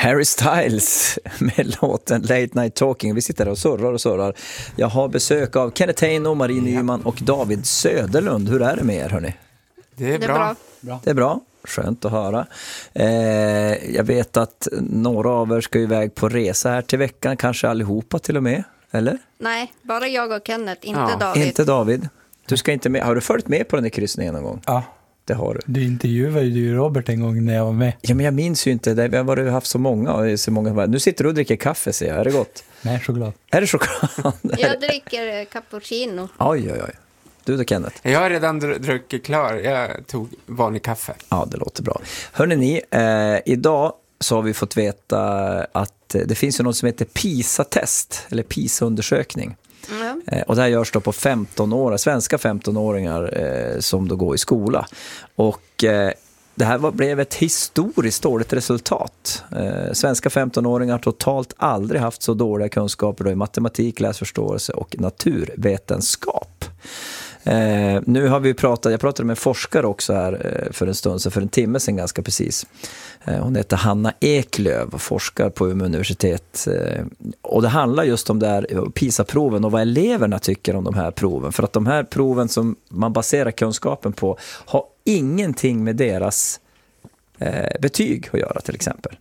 Harry Styles med låten Late Night Talking. Vi sitter där och surrar. Jag har besök av Kenneth Heino, Marie Nyman och David Söderlund. Hur är det med er, hörni? Det är bra. Det är bra. Skönt att höra. Jag vet att några av er ska iväg på resa här till veckan. Kanske allihopa till och med, eller? Nej, bara jag och Kenneth, inte David. Inte David. Du ska inte med. Har du följt med på den här kryssningen någon gång? Ja. Det har du. Du intervjuade ju Robert en gång när jag var med. Ja, men jag minns ju inte det. Vi har haft så många. Nu sitter du och dricker kaffe, ser jag. Är det gott? Nej, choklad. Är det choklad? Jag dricker cappuccino. Oj. Du då, Kenneth? Jag har redan druckit klar. Jag tog vanlig kaffe. Ja, det låter bra. Hörrni ni, idag så har vi fått veta att det finns ju något som heter PISA-test, eller PISA-undersökning. Och det här görs då på svenska 15-åringar som då går i skola. Och det här blev ett historiskt dåligt resultat. Svenska 15-åringar har totalt aldrig haft så dåliga kunskaper då i matematik, läsförståelse och naturvetenskap. Nu har jag pratade med en forskare också här för en timme sedan ganska precis. Hon heter Hanna Eklöf och forskar på Umeå universitet. Och det handlar just om det här PISA-proven och vad eleverna tycker om de här proven. För att de här proven som man baserar kunskapen på har ingenting med deras betyg att göra till exempel.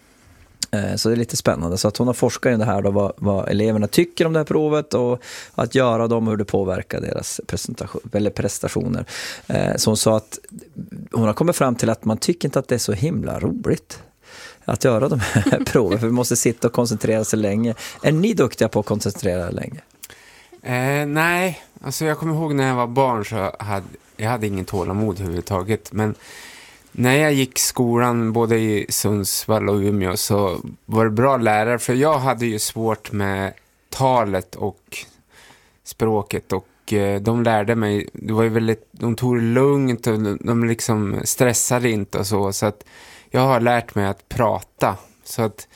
Så det är lite spännande. Så att hon har forskat i det här då, vad eleverna tycker om det här provet och att göra dem och hur det påverkar deras prestationer. Så hon sa att hon har kommit fram till att man tycker inte att det är så himla roligt att göra de här proven, för vi måste sitta och koncentrera sig länge. Är ni duktiga på att koncentrera länge? Nej, alltså jag kommer ihåg när jag var barn så hade ingen tålamod överhuvudtaget, men när jag gick skolan både i Sundsvall och Umeå så var det bra lärare, för jag hade ju svårt med talet och språket, och de lärde mig, det var ju väldigt, de tog det lugnt och de liksom stressade inte och så att jag har lärt mig att prata. Så att,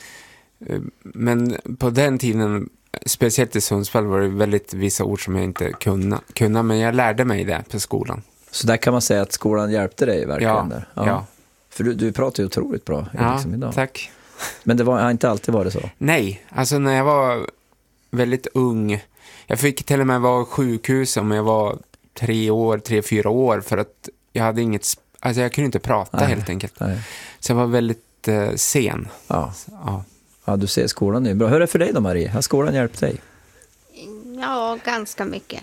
men på den tiden, speciellt i Sundsvall, var det väldigt vissa ord som jag inte kunde, men jag lärde mig det på skolan. Så där kan man säga att skolan hjälpte dig verkligen. Ja, där. ja. För du pratar ju otroligt bra liksom idag. Tack. Men det har inte alltid varit så? Nej, alltså när jag var väldigt ung, jag fick till och med vara sjukhus om jag var 3-4 år för att jag hade jag kunde inte prata helt enkelt. Nej. Så jag var väldigt sen. Ja. Ja, du ser, skolan är bra. Hur är det för dig då, Marie? Har skolan hjälpt dig? Ja, ganska mycket.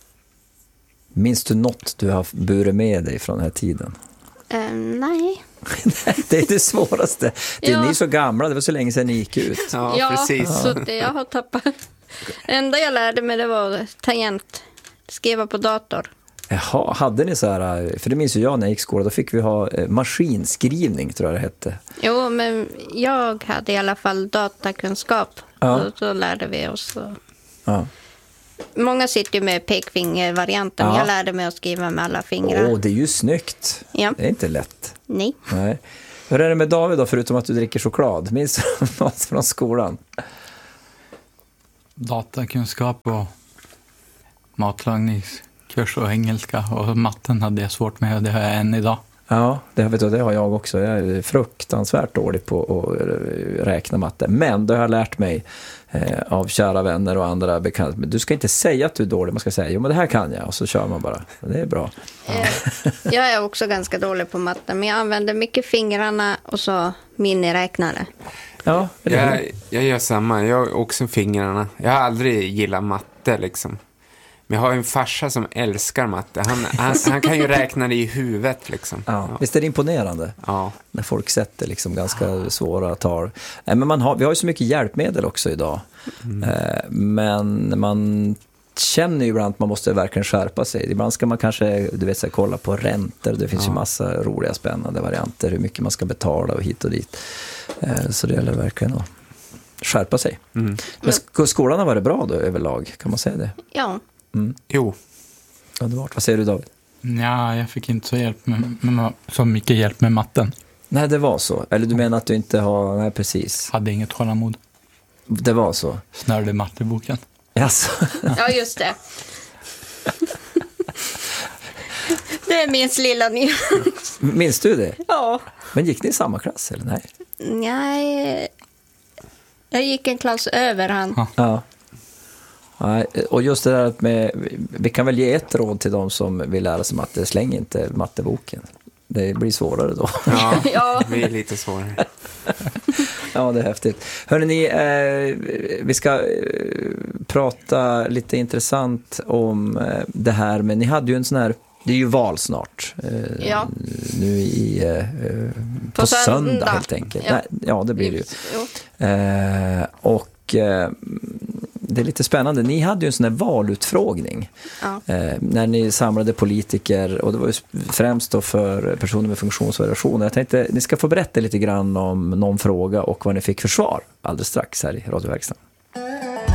Minns du något du har burit med dig från den här tiden? Nej. Det är det svåraste. Ni är så gamla, det var så länge sedan ni gick ut. Ja, precis. Så det jag har tappat. Det enda jag lärde mig det var tangent. Skriva på dator. Jaha, hade ni så här, för det minns ju jag när jag gick i skolan, då fick vi ha maskinskrivning, tror jag det hette. Jo, men jag hade i alla fall datakunskap. Ja. Så lärde vi oss. Ja. Många sitter ju med pekfingervarianten. Ja. Jag lärde mig att skriva med alla fingrar. Det är ju snyggt. Ja. Det är inte lätt. Nej. Hur är det med David då, förutom att du dricker choklad? Minns du något från skolan? Datakunskap och matlagningskurs och engelska, och matten hade jag svårt med, och det har jag än idag. Ja, det har jag också. Jag är fruktansvärt dålig på att räkna matte. Men det har jag lärt mig av kära vänner och andra bekanta. Du ska inte säga att du är dålig, man ska säga, jo men det här kan jag, och så kör man bara. Det är bra. Jag är också ganska dålig på matte, men jag använder mycket fingrarna och så miniräknare. Ja, jag gör samma. Jag har också fingrarna. Jag har aldrig gillat matte liksom. Men jag har en farsa som älskar matte. Han kan ju räkna det i huvudet liksom. Ja. Visst är det imponerande? Ja. När folk sätter liksom ganska svåra tal. Men vi har ju så mycket hjälpmedel också idag. Men man känner ju ibland att man måste verkligen skärpa sig. Ibland ska man kanske, kolla på räntor. Det finns ju massa roliga, spännande varianter. Hur mycket man ska betala och hit och dit. Så det gäller verkligen att skärpa sig. Men skolan har varit bra då överlag, kan man säga det? Ja. Jo. Underbart. Vad säger du, David? Ja, jag fick inte så mycket hjälp med matten. Nej, det var så. Eller du menar att du inte har... Nej, precis. Hade inget tålamod. Det var så. Snörde matteboken. Jaså. Ja, just det. Det är min lilla nyans. Minns du det? Ja. Men gick ni i samma klass eller nej? Nej, jag gick en klass över han. Ja. Ja, och just det där med, vi kan väl ge ett råd till de som vill lära sig matte. Släng inte matteboken. Det blir svårare då. Ja, det blir lite svårare. Ja, det är häftigt. Hörrni, vi ska prata lite intressant om det här. Men ni hade ju en sån här, det är ju val snart. Nu på söndag helt enkelt. Ja, det blir det ju. Och det är lite spännande. Ni hade ju en sån här valutfrågning när ni samlade politiker, och det var ju främst då för personer med funktionsvariationer. Jag tänkte ni ska få berätta lite grann om någon fråga och vad ni fick för svar alldeles strax här i radioverkstaden.